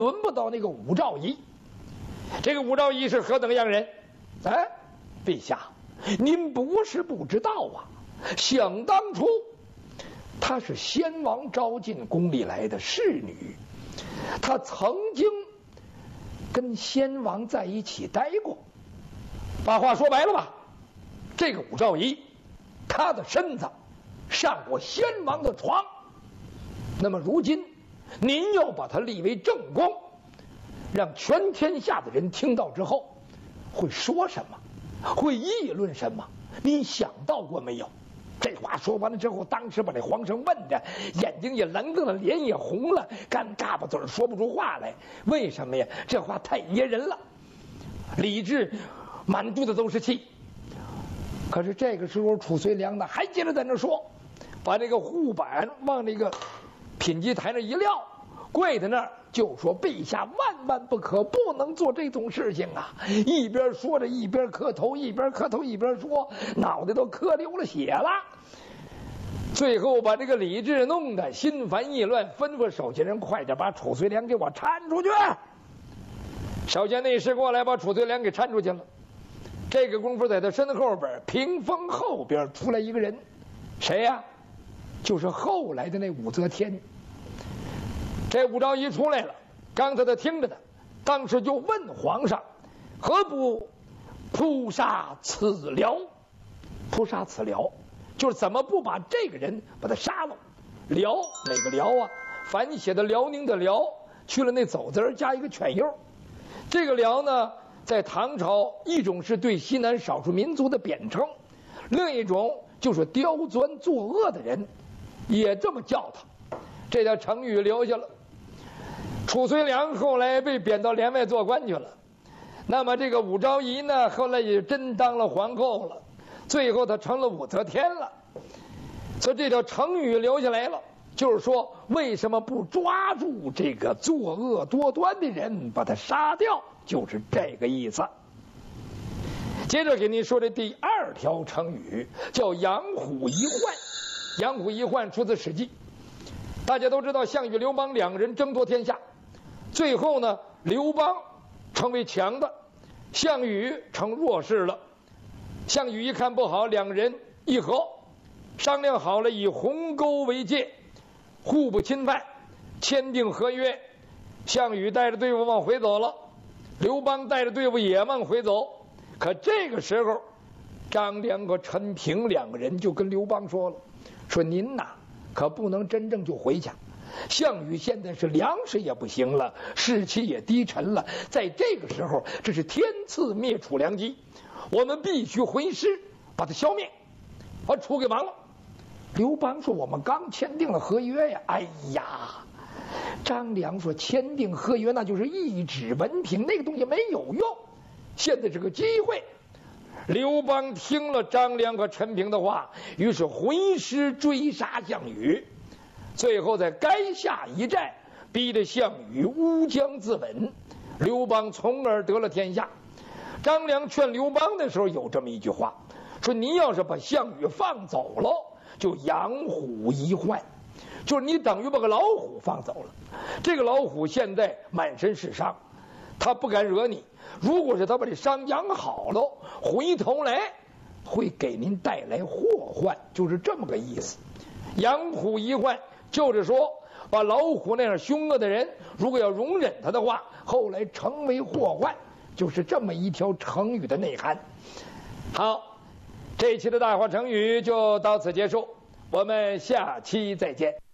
轮不到那个武曌仪。这个武曌仪是何等样人？哎，陛下，您不是不知道啊。想当初，她是先王招进宫里来的侍女，她曾经跟先王在一起待过。把话说白了吧，这个武曌仪，她的身子上过先王的床。那么如今，您要把她立为正宫，让全天下的人听到之后，会说什么？会议论什么？您想到过没有？这话说完了之后，当时把这皇上问的眼睛也棱瞪了，脸也红了，干嘎巴嘴说不出话来。为什么呀？这话太噎人了。李治满肚子都是气。可是这个时候，褚遂良呢还接着在那说，把这个护板往那个品级台那一撂，跪在那儿就说：“陛下万万不可，不能做这种事情啊！”一边说着一边磕头，一边磕头一边说，脑袋都磕流了血了。最后把这个李治弄得心烦意乱，吩咐手下人快点把褚遂良给我搀出去。手下内侍过来把褚遂良给搀出去了。这个功夫在他身后边屏风后边出来一个人，谁呀？就是后来的那武则天。这武曌仪出来了，刚才他听着的，当时就问皇上：“何不扑杀此辽？”扑杀此辽，就是怎么不把这个人把他杀了？辽哪个辽啊？反写的辽宁的辽，去了那走字加一个犬右。这个辽呢，在唐朝一种是对西南少数民族的贬称，另一种就是刁钻作恶的人，也这么叫他。这条成语留下了。褚遂良后来被贬到帘外做官去了，那么这个武曌仪呢，后来也真当了皇后了，最后她成了武则天了。所以这条成语留下来了，就是说为什么不抓住这个作恶多端的人，把他杀掉，就是这个意思。接着给您说这第二条成语，叫养虎遗患。养虎遗患出自《史记》。大家都知道项羽、刘邦两个人争夺天下，最后呢，刘邦成为强的，项羽成弱势了。项羽一看不好，两个人议和，商量好了以鸿沟为界，互不侵犯，签订合约。项羽带着队伍往回走了，刘邦带着队伍也往回走。可这个时候，张良和陈平两个人就跟刘邦说了，说您呐，可不能真正就回去。项羽现在是粮食也不行了，士气也低沉了，在这个时候，这是天赐灭楚良机，我们必须回师把他消灭，把楚给亡了。刘邦说：“我们刚签订了合约呀！”哎呀，张良说：“签订合约那就是一纸文凭，那个东西没有用，现在是个机会。”刘邦听了张良和陈平的话，于是回师追杀项羽，最后在垓下一战，逼得项羽乌江自刎，刘邦从而得了天下。张良劝刘邦的时候有这么一句话，说你要是把项羽放走了，就养虎遗患，就是你等于把个老虎放走了。这个老虎现在满身是伤，他不敢惹你，如果是他把这伤养好了，回头来会给您带来祸患，就是这么个意思。养虎遗患就是说，把老虎那样凶恶的人，如果要容忍他的话，后来成为祸患，就是这么一条成语的内涵。好，这一期的大话成语就到此结束，我们下期再见。